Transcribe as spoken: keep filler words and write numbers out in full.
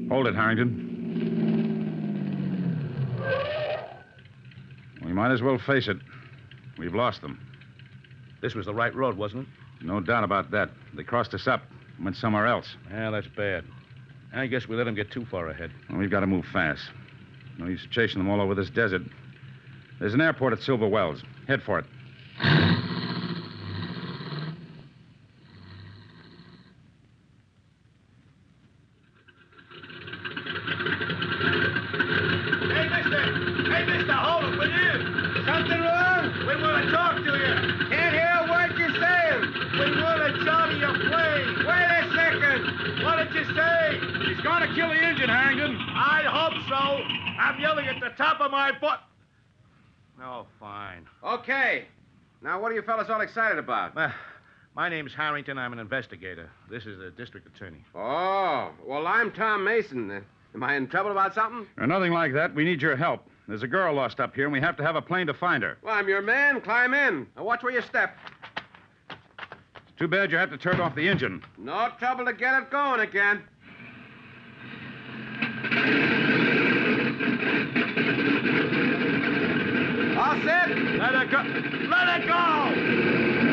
Hold it, Harrington. We might as well face it. We've lost them. This was the right road, wasn't it? No doubt about that. They crossed us up, went somewhere else. Yeah, that's bad. I guess we let them get too far ahead. Well, we've got to move fast. No use chasing them all over this desert. There's an airport at Silver Wells. Head for it. Hey, mister! Hey, mister, hold it, will you? Something wrong? We want to talk to you. Can't hear a word you're saying. We want to johnny your plane. Wait a second. What did you say? He's going to kill the engine, Harrington. I hope so. I'm yelling at the top of my voice. Oh, fine. Okay. Now, what are you fellas all excited about? Uh, my name's Harrington. I'm an investigator. This is the district attorney. Oh, well, I'm Tom Mason. Uh, am I in trouble about something? Or nothing like that. We need your help. There's a girl lost up here, and we have to have a plane to find her. Well, I'm your man. Climb in. Now, watch where you step. It's too bad you had to turn off the engine. No trouble to get it going again. All set? Let it go. Let it go!